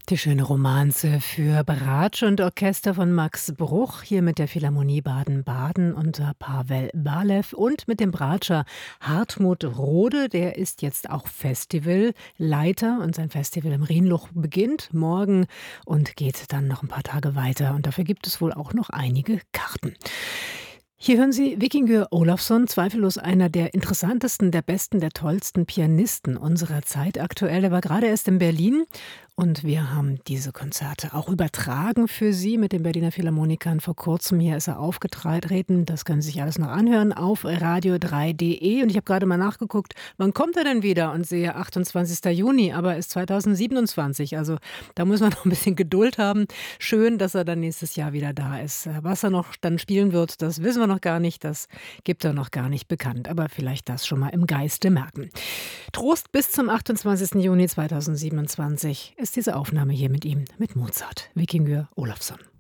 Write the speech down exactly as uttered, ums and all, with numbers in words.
Die schöne Romanze für Bratsche und Orchester von Max Bruch, hier mit der Philharmonie Baden-Baden unter Pavel Balew und mit dem Bratscher Hartmut Rohde. Der ist jetzt auch Festivalleiter und sein Festival im Rhienluch beginnt morgen und geht dann noch ein paar Tage weiter. Und dafür gibt es wohl auch noch einige Karten. Hier hören Sie Víkingur Ólafsson, zweifellos einer der interessantesten, der besten, der tollsten Pianisten unserer Zeit aktuell. Er war gerade erst in Berlin und wir haben diese Konzerte auch übertragen für Sie mit den Berliner Philharmonikern. Vor kurzem hier ist er aufgetreten. Das können Sie sich alles noch anhören auf radio drei punkt de. Und ich habe gerade mal nachgeguckt, wann kommt er denn wieder? Und sehe achtundzwanzigster Juni, aber ist zweitausendsiebenundzwanzig. Also da muss man noch ein bisschen Geduld haben. Schön, dass er dann nächstes Jahr wieder da ist. Was er noch dann spielen wird, das wissen wir noch gar nicht. Das gibt er noch gar nicht bekannt. Aber vielleicht das schon mal im Geiste merken. Trost bis zum achtundzwanzigsten Juni zweitausendsiebenundzwanzig ist diese Aufnahme hier mit ihm, mit Mozart. Víkingur Ólafsson.